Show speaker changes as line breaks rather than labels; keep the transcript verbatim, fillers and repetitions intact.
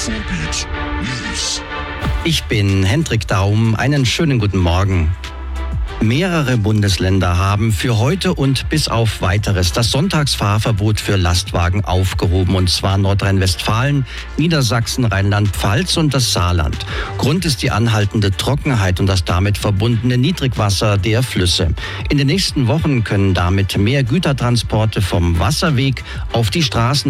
Ruhrgebiet News.
Ich bin Hendrik Daum. Einen schönen guten Morgen. Mehrere Bundesländer haben für heute und bis auf Weiteres das Sonntagsfahrverbot für Lastwagen aufgehoben, und zwar Nordrhein-Westfalen, Niedersachsen, Rheinland-Pfalz und das Saarland. Grund ist die anhaltende Trockenheit und das damit verbundene Niedrigwasser der Flüsse. In den nächsten Wochen können damit mehr Gütertransporte vom Wasserweg auf die Straßen